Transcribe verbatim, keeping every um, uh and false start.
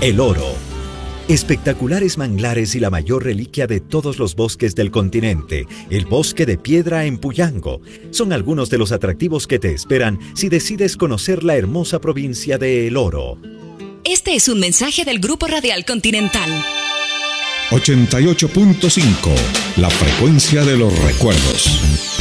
El oro. Espectaculares manglares y la mayor reliquia de todos los bosques del continente, el bosque de piedra en Puyango, son algunos de los atractivos que te esperan si decides conocer la hermosa provincia de El Oro. Este es un mensaje del Grupo Radial Continental. ochenta y ocho punto cinco, la frecuencia de los recuerdos.